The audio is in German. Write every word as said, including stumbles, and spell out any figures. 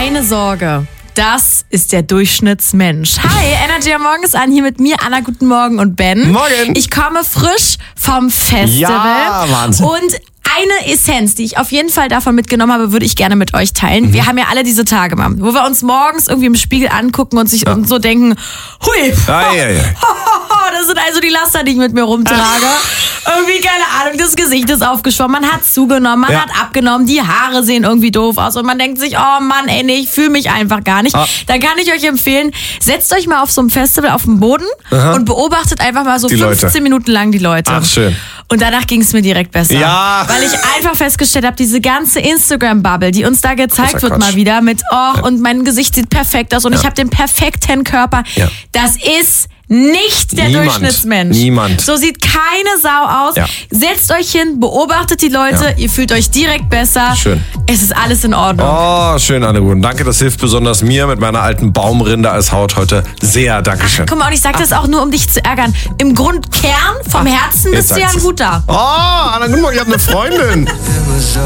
Keine Sorge. Das ist der Durchschnittsmensch. Hi, Energy am Morgen ist an, hier mit mir, Anna, guten Morgen und Ben. Morgen. Ich komme frisch vom Festival. Ja, Wahnsinn. Und eine Essenz, die ich auf jeden Fall davon mitgenommen habe, würde ich gerne mit euch teilen. Mhm. Wir haben ja alle diese Tage, Mann, wo wir uns morgens irgendwie im Spiegel angucken und sich ja. und so denken, hui, ah, ja, ja. das sind also die Laster, die ich mit mir rumtrage. Irgendwie, keine Ahnung, das Gesicht ist aufgeschwommen, man hat zugenommen, man ja. hat abgenommen, die Haare sehen irgendwie doof aus und man denkt sich, oh Mann, ey, nee, ich fühle mich einfach gar nicht. Ah. Dann kann ich euch empfehlen, setzt euch mal auf so einem Festival auf den Boden Aha. und beobachtet einfach mal so die fünfzehn Leute. Minuten lang die Leute. Ach, schön. Und danach ging es mir direkt besser. Ja. Weil ich einfach festgestellt habe, diese ganze Instagram-Bubble, die uns da gezeigt Großer wird Quatsch. mal wieder mit, oh, ja. und mein Gesicht sieht perfekt aus und ja. ich habe den perfekten Körper. Ja. Das ist nicht der Niemand. Durchschnittsmensch. Niemand. So sieht keine Sau aus. Ja. Setzt euch hin, beobachtet die Leute, ja. ihr fühlt euch direkt besser. Schön. Es ist alles in Ordnung. Oh, schön, Anne-Guten. Danke, das hilft besonders mir mit meiner alten Baumrinde als Haut heute sehr. Dankeschön. Ach, guck mal, und ich sag Ach. das auch nur, um dich zu ärgern. Im Grundkern, vom Ach, Herzen bist du ja ein Guter. Oh, Anne-Guten, ich habe eine Freundin.